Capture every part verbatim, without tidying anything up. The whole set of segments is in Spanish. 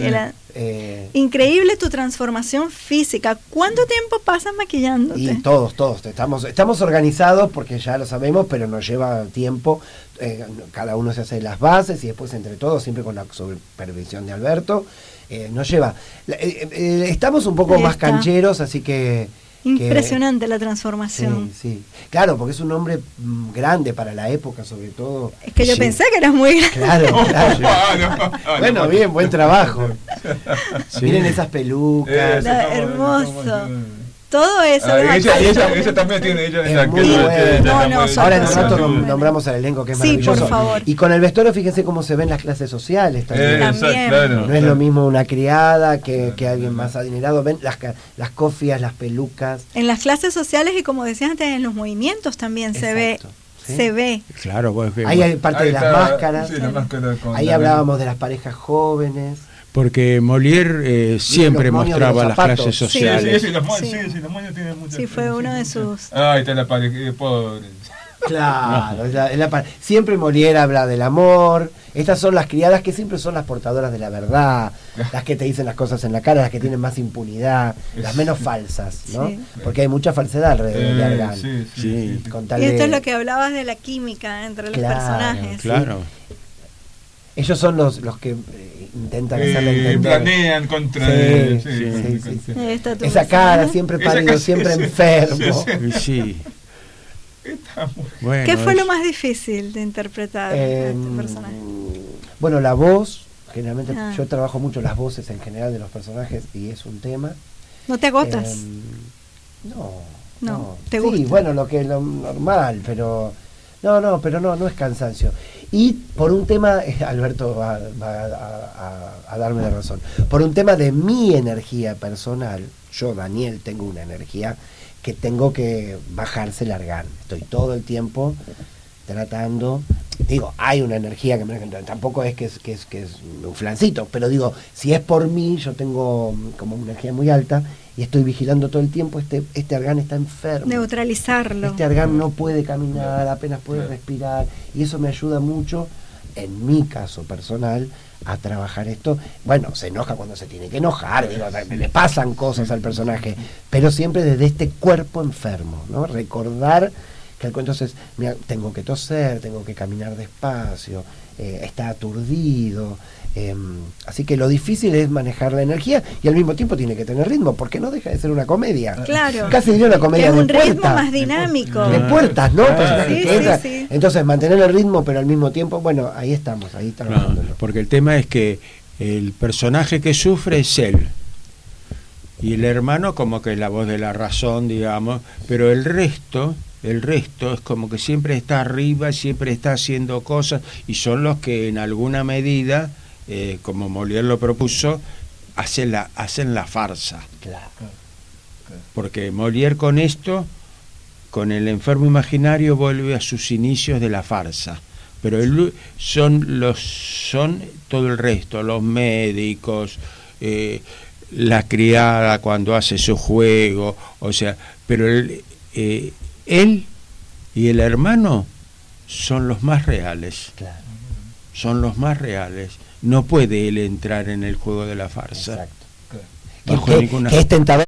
Graciela. Eh, Increíble tu transformación física. ¿Cuánto tiempo pasas maquillándote? Y todos, todos. Estamos, estamos organizados porque ya lo sabemos, pero nos lleva tiempo. Eh, cada uno se hace las bases y después entre todos, siempre con la supervisión de Alberto, eh, nos lleva. Eh, eh, estamos un poco Ahí más está. cancheros, así que... Impresionante que, la transformación. Sí, sí. Claro, porque es un hombre mm, grande para la época, sobre todo. Es que yo Sí. pensé que eras muy grande. Claro, claro. Ah, no, ah, Bueno, no, bien, buen trabajo. Sí. Miren esas pelucas. Eh, Da- ¿cómo- hermoso. cómo- Todo eso. Ah, de ella, maquillaje. ella, ella también tiene, ella, Es ella, muy que- bueno. que- que- No, que- no, que- Ahora en un Son rato muy nom- buenas. nombramos al elenco, que es Sí, maravilloso. por favor. Y con el vestuario, fíjense cómo se ven las clases sociales también. Eh, También. exacto, claro, No es lo claro. mismo una criada que, que alguien más adinerado. Ven las, ca- las cofias, las pelucas. En las clases sociales y como decías antes, en los movimientos también se ve. Exacto, ¿sí? Se ve. Claro, vos que- Ahí hay parte Ahí de las está, máscaras. sí, la máscara con Ahí la- hablábamos de las parejas jóvenes. porque Molière eh, siempre los moños de mostraba los las zapatos. clases Sí, Sí, sociales. sí, los moños, Sí. sí, sí, los moños tienen muchas. Sí, fue uno de sus- Ah, ahí está la pareja, eh, pobre. Claro, es la- es la pa- siempre Molière habla del amor. Estas son las criadas que siempre son las portadoras de la verdad, las que te dicen las cosas en la cara, las que tienen más impunidad, las menos falsas, ¿no? Sí. Porque hay mucha falsedad alrededor de Eh, Argan. sí, sí, Sí. sí, sí. Con tal Y esto de- es lo que hablabas de la química entre los Claro, personajes. Claro. Ellos son los, los que eh, intentan hacerle Eh, entender. planean contra Sí, él, sí, sí, sí, sí. Ahí está tu Esa cara, personaje. siempre Esa pálido, cara, siempre sí, enfermo. sí, sí. Y sí. Está muy- Bueno, ¿Qué fue es- lo más difícil de interpretar a Eh, este personaje? bueno, la voz, generalmente Ah. yo trabajo mucho las voces en general de los personajes y es un tema. ¿No te agotas? Eh, no, No, no. ¿te Sí, gusta? bueno, lo que es lo normal, pero no, no, pero no, no es cansancio. Y por un tema, eh, Alberto va, va a, a- a darme la razón, por un tema de mi energía personal, yo, Daniel, tengo una energía que tengo que bajarse largar. Estoy todo el tiempo tratando, digo, hay una energía que me, tampoco es que es, que es que es un flancito, pero digo, si es por mí, yo tengo mm, como una energía muy alta y estoy vigilando todo el tiempo, este, este Argan está enfermo. Neutralizarlo. Este Argan no puede caminar, apenas puede respirar, y eso me ayuda mucho, en mi caso personal, a trabajar esto. Bueno, se enoja cuando se tiene que enojar, digo, le pasan cosas al personaje, pero siempre desde este cuerpo enfermo, ¿no? Recordar que el cuento es, mira, tengo que toser, tengo que caminar despacio, eh, está aturdido. Eh, así que lo difícil es manejar la energía y al mismo tiempo tiene que tener ritmo, porque no deja de ser una comedia. Claro. Casi diría una comedia es un de ritmo puerta. más dinámico. De puertas, ¿no? Ah, Personajes sí, que sí, entran. sí. Entonces, mantener el ritmo, pero al mismo tiempo, bueno, ahí estamos, ahí Claro, trabajándolo. porque el tema es que el personaje que sufre es él. Y el hermano como que es la voz de la razón, digamos, pero el resto, el resto es como que siempre está arriba, siempre está haciendo cosas, y son los que en alguna medida, eh, como Molière lo propuso, hacen la, hacen la farsa. Claro. Porque Molière con esto, con el enfermo imaginario, vuelve a sus inicios de la farsa. Pero él, son los son todo el resto, los médicos, eh, la criada cuando hace su juego, o sea, pero él, eh, él y el hermano son los más reales, Claro. son los más reales. No puede él entrar en el juego de la farsa. Exacto. Claro. Bajo Que, que- ninguna- que es tentador.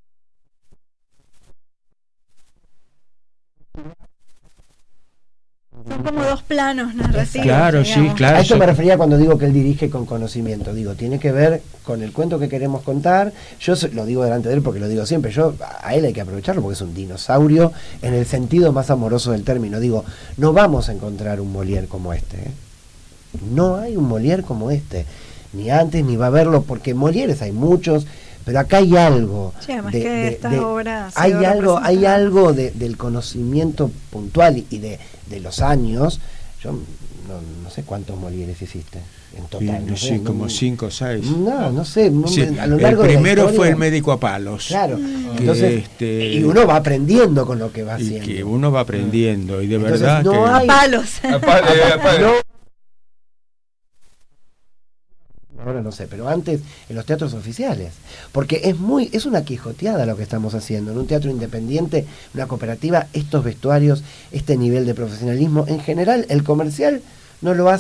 Son como dos planos narrativos. Claro, sí, digamos. claro. A esto eso- me refería cuando digo que él dirige con conocimiento. Digo, tiene que ver con el cuento que queremos contar. Yo se- lo digo delante de él porque lo digo siempre. Yo a él hay que aprovecharlo porque es un dinosaurio en el sentido más amoroso del término. Digo, no vamos a encontrar un Molière como este. ¿eh? No hay un Molière como este. Ni antes ni va a haberlo, porque Molières hay muchos, pero acá hay algo. Sí, además de- que de- esta de- obra ha hay sido algo, hay representada. algo de- del conocimiento puntual y de, de los años. Yo no, no sé cuántos Molières hiciste en Sí, total. no no sé, sé, como no- cinco o seis. No, no sé. no- Sí, a lo el largo de la primero historia- fue el médico a palos. Claro. Mm. Entonces, Este, y uno va aprendiendo con lo que va y haciendo. que uno va aprendiendo, y de Entonces, verdad no que... hay- Palos. Apa- eh, apa- No. Ahora no sé, pero antes en los teatros oficiales, porque es muy, es una quijoteada lo que estamos haciendo en un teatro independiente, una cooperativa, estos vestuarios, este nivel de profesionalismo. En general, el comercial no lo hace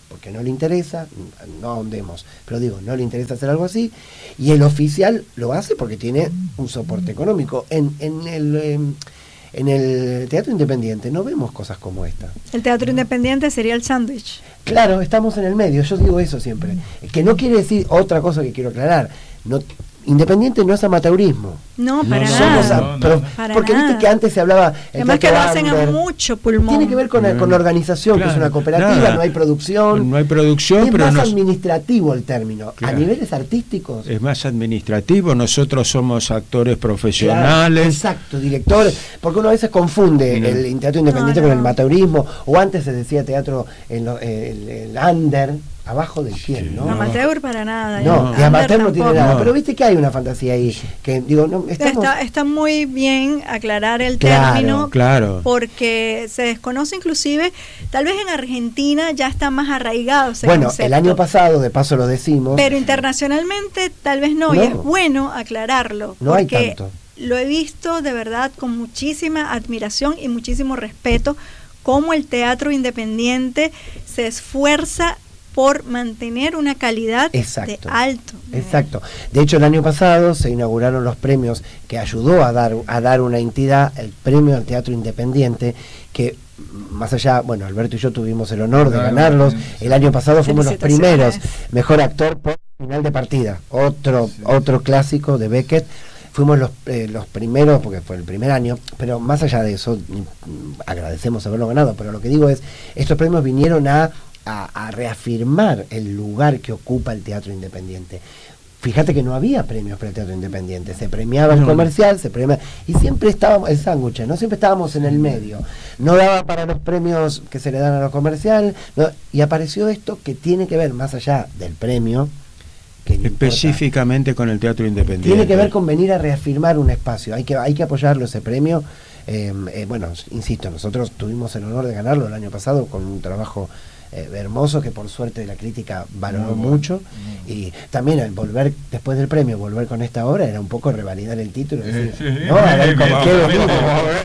porque no le interesa, no ahondemos, pero digo, no le interesa hacer algo así, y el oficial lo hace porque tiene un soporte económico. En, en el... Eh, En el teatro independiente no vemos cosas como esta. El teatro independiente sería el sándwich. Claro, estamos en el medio, yo digo eso siempre. Que no quiere decir otra cosa que quiero aclarar. No, independiente no es amateurismo. No, para No, nada. Somos a- no, no, pero- no. Para porque nada. viste que antes se hablaba. el Además que lo teatro hacen a under. mucho pulmón. Tiene que ver con, con la organización, que es Claro, una cooperativa, nada. no hay producción. No hay producción, Y es pero más nos- administrativo el término. Claro. A niveles artísticos. es más administrativo. Nosotros somos actores Claro, profesionales. exacto, directores, porque uno a veces confunde No. el teatro independiente No, no. con el amateurismo, o antes se decía teatro en lo- el, el under, abajo del pie, Sí. ¿no? No, amateur para nada. No, No. y amateur no tiene tampoco. nada, No. pero viste que hay una fantasía ahí, que digo, no, estamos... Está, está muy bien aclarar el Claro, término, claro. porque se desconoce inclusive, tal vez en Argentina ya está más arraigado ese bueno, concepto, el año pasado, de paso lo decimos, pero internacionalmente tal vez no, y No. es bueno aclararlo, No hay porque tanto. lo he visto de verdad con muchísima admiración y muchísimo respeto, cómo el teatro independiente se esfuerza por mantener una calidad Exacto. de alto nivel. Exacto. De hecho, el año pasado se inauguraron los premios que ayudó a dar a dar una entidad, el premio al teatro independiente, que más allá, bueno, Alberto y yo tuvimos el honor de Claro, ganarlos. sí. El año pasado fuimos los Felicitaciones. primeros, mejor actor por final de partida, otro Sí. otro clásico de Beckett. Fuimos los, eh, los primeros, porque fue el primer año, pero más allá de eso, mm, agradecemos haberlo ganado, pero lo que digo es, estos premios vinieron a A, a reafirmar el lugar que ocupa el teatro independiente. Fíjate que no había premios para el teatro independiente, se premiaba el No. comercial, se premiaba, y siempre estábamos, el sándwich, no siempre estábamos en el medio, no daba para los premios que se le dan a lo comercial, no, y apareció esto que tiene que ver más allá del premio, que no importa, Específicamente con el teatro independiente. tiene que ver con venir a reafirmar un espacio, hay que, hay que apoyarlo ese premio. Eh, eh, bueno, insisto, nosotros tuvimos el honor de ganarlo el año pasado con un trabajo eh, hermoso que por suerte la crítica valoró Muy bueno, mucho, muy y también al volver después del premio, volver con esta obra era un poco revalidar el título, Sí, decir, sí, sí. no, a ver con Vamos, qué vamos, venimos. vamos a ver.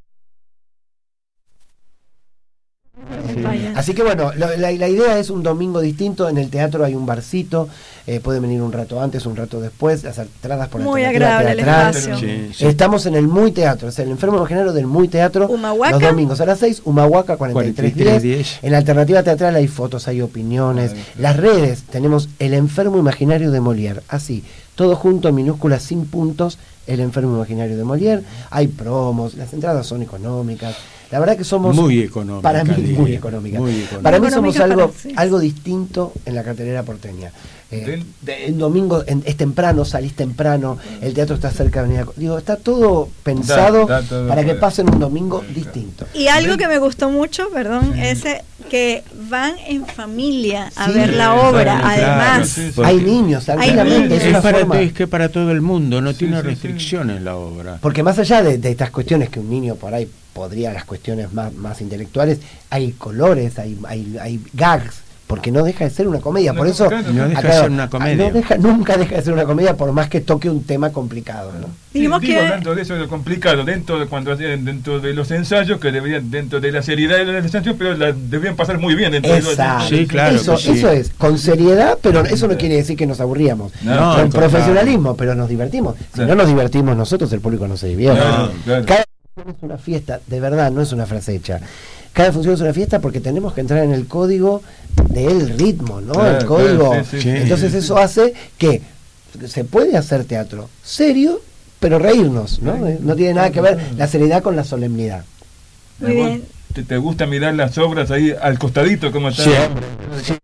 Vaya. Así que bueno, lo- la, la idea es un domingo distinto. En el teatro hay un barcito, eh, pueden venir un rato antes, un rato después, las entradas por Muy alternativa agradable el teatral. espacio. Sí, sí. Estamos en el Muy Teatro, es el enfermo imaginario del Muy Teatro, Humahuaca. los domingos a las seis, Humahuaca cuarenta y tres diez. cuarenta y tres diez. En la alternativa teatral hay fotos, hay opiniones. Ay, sí. Las redes, tenemos el enfermo imaginario de Molière, así, todo junto en minúsculas sin puntos, el enfermo imaginario de Molière. Hay promos, las entradas son económicas. La verdad que somos Muy económica, para mí diría. muy económica. Muy económica. Para mí somos Económica algo para- sí. algo distinto en la cartelera porteña. Eh, Del- de- el domingo en- es temprano, salís temprano, el teatro está cerca de Avenida Co- digo, está todo pensado Da- da todo para que para- pasen un domingo distinto. Y algo que me gustó mucho, perdón, ese que van en familia a Sí, ver la claro, obra, claro, además. sí, sí. Porque- Hay niños, Hay tranquilamente, niños. es Es, una para, forma. es que para todo el mundo, no Sí, tiene sí, sí. restricciones la obra. Porque más allá de, de estas cuestiones que un niño por ahí podría, las cuestiones más, más intelectuales, hay colores, hay, hay, hay gags, porque no deja de ser una comedia. No, por eso, claro, No deja de acá- ser una comedia. no deja, nunca deja de ser una comedia, por más que toque un tema complicado, ¿no? Sí, Dijimos digo, que- dentro de eso de lo complicado, dentro de cuando hacían dentro de los ensayos, que deberían, dentro de la seriedad de los ensayos, pero la debían pasar muy bien dentro Exacto. de los Sí, claro eso, que sí. eso es, con seriedad, pero eso no quiere decir que nos aburríamos. No, con al contrario. profesionalismo, pero nos divertimos. Si Claro. no nos divertimos nosotros, el público no se divierte. Claro, claro. Cada función es una fiesta, de verdad, no es una frase hecha. Cada función es una fiesta porque tenemos que entrar en el código del ritmo, ¿no? Claro, el código. claro, sí, sí, sí. Entonces eso hace que se puede hacer teatro serio, pero reírnos, ¿no? Sí. No tiene nada que ver la seriedad con la solemnidad. Muy bien. ¿Te, te gusta mirar las obras ahí al costadito como están? Siempre.